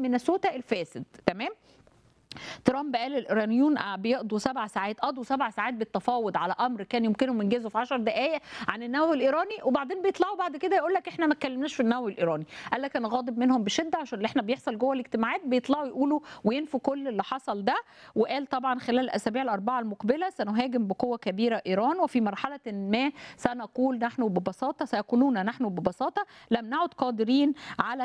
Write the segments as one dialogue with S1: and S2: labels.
S1: مينيسوتا الفاسد. تمام. ترامب قال الايرانيون بيقضوا 7 ساعات، قضوا 7 ساعات بالتفاوض على امر كان يمكنهم انجازه في 10 دقائق عن النووي الايراني، وبعدين بيطلعوا بعد كده يقول لك احنا ما اتكلمناش في النووي الايراني. قال لك انا غاضب منهم بشده عشان اللي احنا بيحصل جوه الاجتماعات بيطلعوا يقولوا وينفوا كل اللي حصل ده. وقال طبعا خلال الاسابيع الاربعه المقبله سنهاجم بقوه كبيره ايران، وفي مرحله ما سنقول نحن ببساطه، سيقولون نحن ببساطه لم نعد قادرين على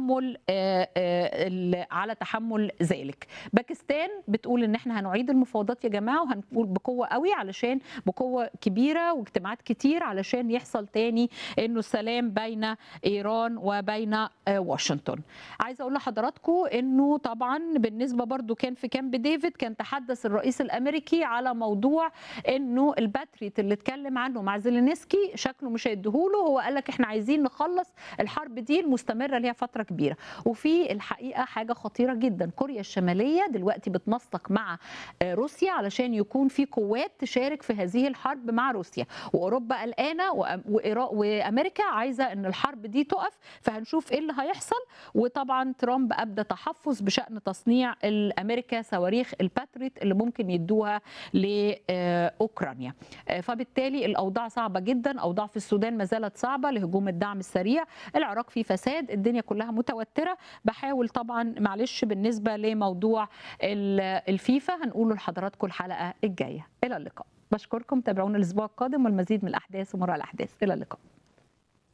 S1: تحمل ذلك. باكستان بتقول ان احنا هنعيد المفاوضات يا جماعه، وهنقول بقوه قوي علشان بقوه كبيره واجتماعات كتير علشان يحصل تاني انه السلام بين ايران وبين واشنطن. عايزه اقول لحضراتكم انه طبعا بالنسبه برضو كان في كامب ديفيد كان تحدث الرئيس الامريكي على موضوع انه الباتريت اللي اتكلم عنه مع زيلينسكي شكله مش هيديهوله. هو قال لك احنا عايزين نخلص الحرب دي المستمره اللي هي فتره كبيره. وفي الحقيقه حاجه خطيره جدا، كوريا الشماليه دلوقتي بتنسق مع روسيا علشان يكون في قوات تشارك في هذه الحرب مع روسيا، واوروبا قلقانه وامريكا عايزه ان الحرب دي تقف، فهنشوف ايه اللي هيحصل. وطبعا ترامب ابدى تحفظ بشان تصنيع الامريكا صواريخ الباتريت اللي ممكن يدوها لاوكرانيا. فبالتالي الاوضاع صعبه جدا، اوضاع في السودان ما زالت صعبه لهجوم الدعم السريع، العراق فيه فساد، الدنيا كلها متوتره. بحاول طبعا معلش بالنسبه لموضوع الفيفا هنقوله لحضراتكم الحلقه الجايه. الى اللقاء. بشكركم، تابعونا الاسبوع القادم والمزيد من الاحداث ومراء الاحداث. الى اللقاء.